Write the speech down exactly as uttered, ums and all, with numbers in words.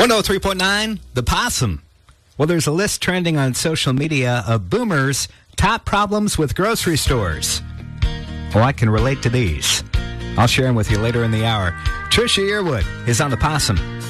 one oh three point nine, The Possum. Well, there's a list trending on social media of boomers' top problems with grocery stores. Well, I can relate to these. I'll share them with you later in the hour. Trisha Yearwood is on The Possum.